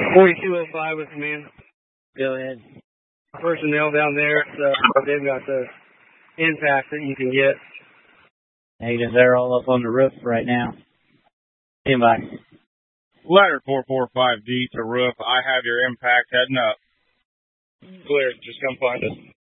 4205 with me. Go ahead. Personnel down there, so they've got the impact that you can get. Negative, they're all up on the roof right now. Anybody? Ladder 445D to roof. I have your impact heading up. Clear. Just come find us.